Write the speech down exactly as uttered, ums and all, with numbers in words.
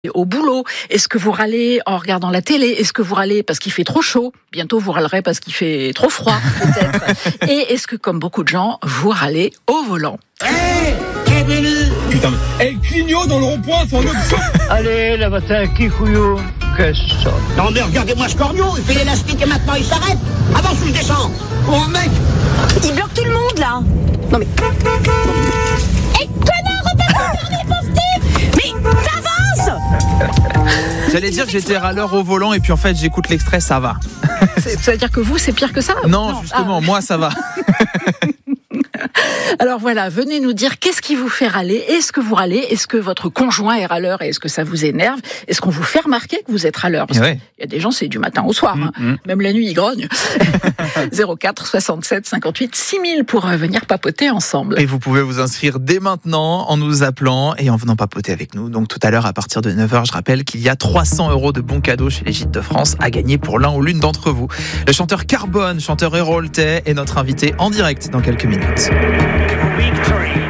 Au boulot, est-ce que vous râlez en regardant la télé? Est-ce que vous râlez parce qu'il fait trop chaud? Bientôt vous râlerez parce qu'il fait trop froid, peut-être. Et est-ce que, comme beaucoup de gens, vous râlez au volant? Hé, Kevin! Putain, mais... Eh, clignot dans le rond-point, c'est en option. Allez, là, va t'un kikouillou. Qu'est-ce ça? Non mais regardez-moi ce corneau, il fait l'élastique et maintenant il s'arrête. Avance ou je descends. Oh mec! Il bloque tout le monde, là. Non mais... Eh, connard, repasse le permis, pauvre type! Mais t'avances! J'allais dire que j'étais râleur au volant et puis en fait j'écoute l'extrait, ça va. Ça veut dire que vous, c'est pire que ça? Non, non justement, ah. moi ça va. Alors voilà, venez nous dire qu'est-ce qui vous fait râler. Est-ce que vous râlez? Est-ce que votre conjoint est râleur et est-ce que ça vous énerve? Est-ce qu'on vous fait remarquer que vous êtes râleur? Parce ouais. qu'il y a des gens, c'est du matin au soir. Hein. Mm-hmm. Même la nuit, ils grognent. zéro quatre soixante-sept cinquante-huit six mille pour venir papoter ensemble. Et vous pouvez vous inscrire dès maintenant en nous appelant et en venant papoter avec nous. Donc tout à l'heure, à partir de neuf heures, je rappelle qu'il y a trois cents euros de bons cadeaux chez les Gîtes de France à gagner pour l'un ou l'une d'entre vous. Le chanteur Carbone, chanteur héraultais, est notre invité en direct dans quelques minutes. Victory.